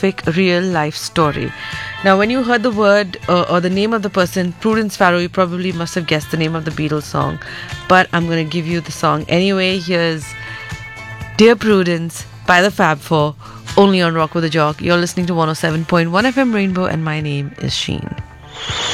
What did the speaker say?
specific real life story. Now, when you heard the word or the name of the person, Prudence Farrow, you probably must have guessed the name of the Beatles song. But I'm going to give you the song anyway. Here's Dear Prudence by the Fab Four, only on Rock with a Jock. You're listening to 107.1 FM Rainbow, and my name is Sheen.